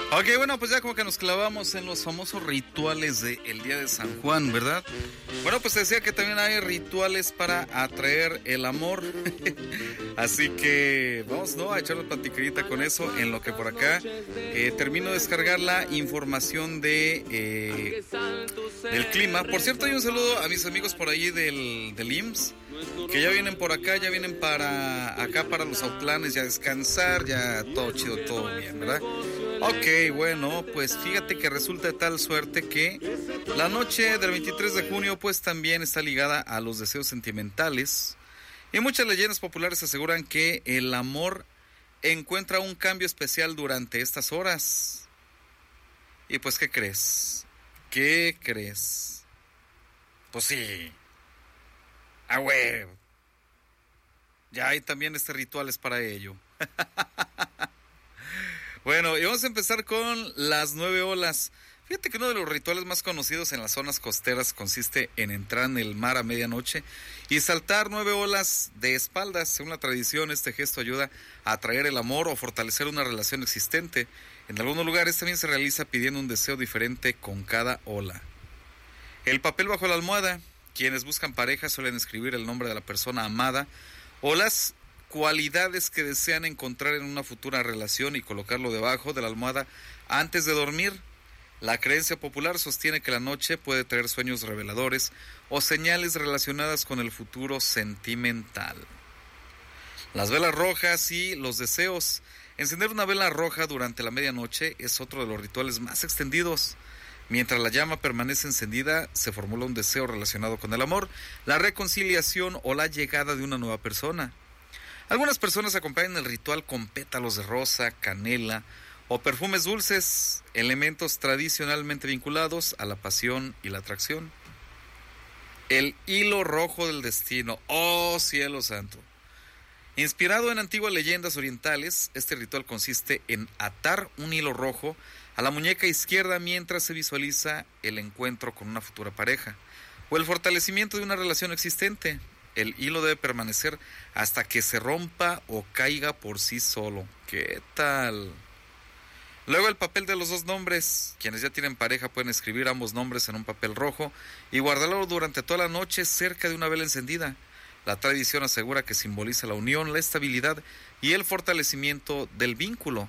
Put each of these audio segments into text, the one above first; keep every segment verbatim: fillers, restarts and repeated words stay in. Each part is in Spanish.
Ok, bueno, pues ya como que nos clavamos en los famosos rituales del Día de San Juan, ¿verdad? Bueno, pues te decía que también hay rituales para atraer el amor. Así que vamos, ¿no?, a echar una platicadita con eso, en lo que por acá eh, termino de descargar la información de eh, del clima. Por cierto, hay un saludo a mis amigos por ahí del, del I M S S, que ya vienen por acá, ya vienen para acá, para los Autlanes, ya a descansar, ya todo chido, todo bien, ¿verdad? Ok, bueno, pues fíjate que resulta de tal suerte que la noche del veintitrés de junio pues también está ligada a los deseos sentimentales, y muchas leyendas populares aseguran que el amor encuentra un cambio especial durante estas horas. Y pues, ¿qué crees? ¿Qué crees? Pues sí. Ah, güey. Ya hay también este rituales para ello. Bueno, y vamos a empezar con las nueve olas. Fíjate que uno de los rituales más conocidos en las zonas costeras consiste en entrar en el mar a medianoche y saltar nueve olas de espaldas. Según la tradición, este gesto ayuda a atraer el amor o fortalecer una relación existente. En algunos lugares también se realiza pidiendo un deseo diferente con cada ola. El papel bajo la almohada. Quienes buscan pareja suelen escribir el nombre de la persona amada o las cualidades que desean encontrar en una futura relación y colocarlo debajo de la almohada antes de dormir. La creencia popular sostiene que la noche puede traer sueños reveladores o señales relacionadas con el futuro sentimental. Las velas rojas y los deseos. Encender una vela roja durante la medianoche es otro de los rituales más extendidos. Mientras la llama permanece encendida, se formula un deseo relacionado con el amor, la reconciliación o la llegada de una nueva persona. Algunas personas acompañan el ritual con pétalos de rosa, canela o perfumes dulces, elementos tradicionalmente vinculados a la pasión y la atracción. El hilo rojo del destino. ¡Oh, cielo santo! Inspirado en antiguas leyendas orientales, este ritual consiste en atar un hilo rojo a la muñeca izquierda mientras se visualiza el encuentro con una futura pareja o el fortalecimiento de una relación existente. El hilo debe permanecer hasta que se rompa o caiga por sí solo. ¿Qué tal? Luego el papel de los dos nombres. Quienes ya tienen pareja pueden escribir ambos nombres en un papel rojo y guardarlo durante toda la noche cerca de una vela encendida. La tradición asegura que simboliza la unión, la estabilidad y el fortalecimiento del vínculo.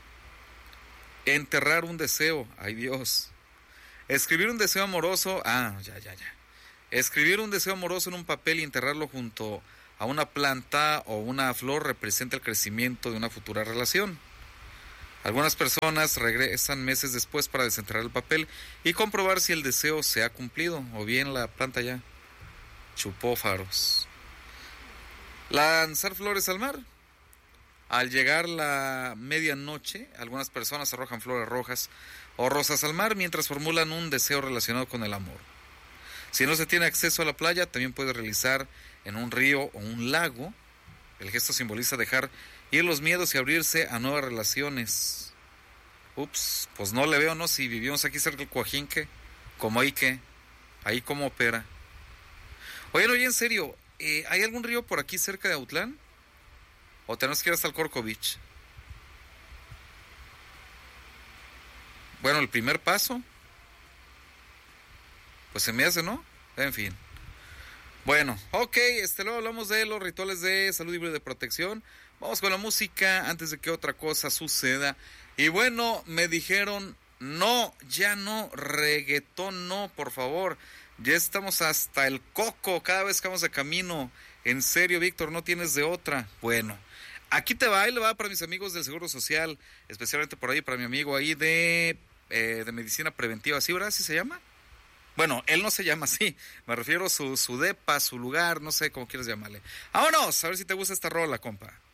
Enterrar un deseo. ¡Ay, Dios! Escribir un deseo amoroso. Ah, ya, ya, ya. Escribir un deseo amoroso en un papel y enterrarlo junto a una planta o una flor representa el crecimiento de una futura relación. Algunas personas regresan meses después para desenterrar el papel y comprobar si el deseo se ha cumplido o bien la planta ya chupó faros. Lanzar flores al mar. Al llegar la medianoche, algunas personas arrojan flores rojas o rosas al mar mientras formulan un deseo relacionado con el amor. Si no se tiene acceso a la playa, también puede realizar en un río o un lago. El gesto simboliza dejar ir los miedos y abrirse a nuevas relaciones. Ups, pues no le veo, ¿no? Si vivimos aquí cerca del Coajinque, como ahí que, ahí cómo opera. Oye, no, y en serio, eh, ¿hay algún río por aquí cerca de Autlán? ¿O tenemos que ir hasta el Corcovich? Bueno, el primer paso, pues se me hace, ¿no? En fin. Bueno, ok, este, luego hablamos de los rituales de salud y de protección. Vamos con la música antes de que otra cosa suceda. Y bueno, me dijeron, no, ya no, reggaetón no, por favor. Ya estamos hasta el coco cada vez que vamos de camino. En serio, Víctor, no tienes de otra. Bueno, aquí te va, ahí le va para mis amigos del Seguro Social, especialmente por ahí para mi amigo ahí de, eh, de Medicina Preventiva, ¿sí, verdad? ¿Sí se llama? Bueno, él no se llama así, me refiero a su, su depa, su lugar, no sé cómo quieres llamarle. Vámonos, a ver si te gusta esta rola, compa.